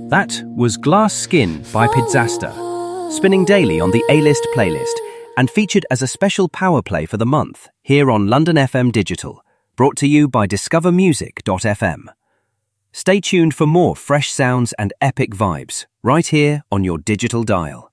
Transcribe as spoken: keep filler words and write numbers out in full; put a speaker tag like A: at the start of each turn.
A: That was Glass Skin by Pizzasta, spinning daily on the A-List playlist and featured as a special power play for the month here on London F M Digital, brought to you by discover music dot f m. Stay tuned for more fresh sounds and epic vibes right here on your digital dial.